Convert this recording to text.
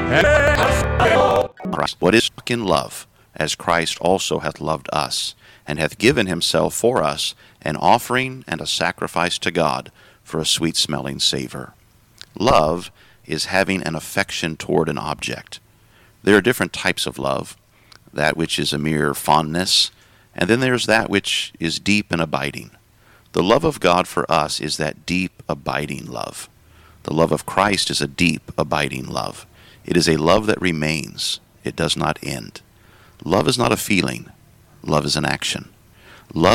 What is in love, as Christ also hath loved us, and hath given himself for us, an offering and a sacrifice to God for a sweet-smelling savor. Love is having an affection toward an object. There are different types of love, that which is a mere fondness, and then there's that which is deep and abiding. The love of God for us is that deep, abiding love. The love of Christ is a deep, abiding love. It is a love that remains. It does not end. Love is not a feeling. Love is an action. Love